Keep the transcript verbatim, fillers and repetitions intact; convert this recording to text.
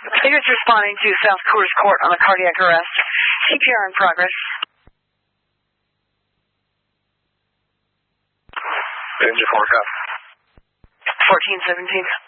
Players responding to South Coors Court on a cardiac arrest. C P R in progress. Engine forecast. fourteen seventeen.